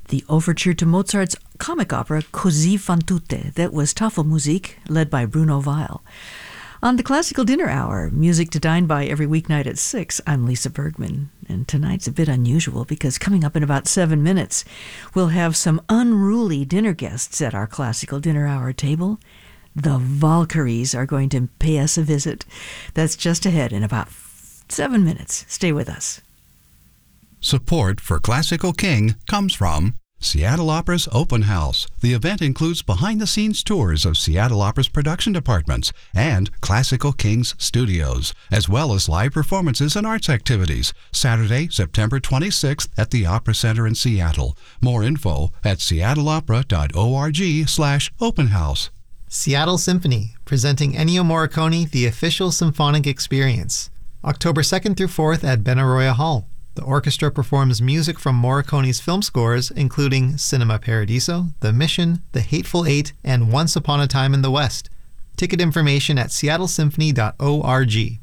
the overture to Mozart's comic opera Così fan tutte, that was Tafelmusik, led by Bruno Weil. On the Classical Dinner Hour, music to dine by every weeknight at 6, I'm Lisa Bergman. And tonight's a bit unusual because coming up in about 7 minutes, we'll have some unruly dinner guests at our Classical Dinner Hour table. The Valkyries are going to pay us a visit. That's just ahead in about 7 minutes. Stay with us. Support for Classical King comes from Seattle Opera's Open House. The event includes behind-the-scenes tours of Seattle Opera's production departments and Classical King's studios, as well as live performances and arts activities. Saturday, September 26th at the Opera Center in Seattle. More info at seattleopera.org/openhouse. Seattle Symphony, presenting Ennio Morricone, The Official Symphonic Experience. October 2nd through 4th at Benaroya Hall. The orchestra performs music from Morricone's film scores, including Cinema Paradiso, The Mission, The Hateful Eight, and Once Upon a Time in the West. Ticket information at seattlesymphony.org.